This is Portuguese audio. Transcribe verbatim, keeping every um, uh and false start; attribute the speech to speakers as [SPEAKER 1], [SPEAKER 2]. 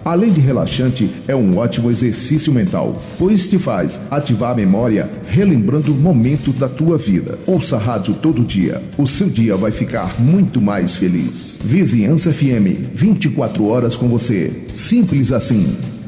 [SPEAKER 1] Além de relaxante, é um ótimo exercício mental, pois te faz ativar a memória, relembrando momentos da tua vida. Ouça a rádio todo dia. O seu dia vai ficar muito mais feliz. Vizinhança F M, vinte e quatro horas com você. Simples assim.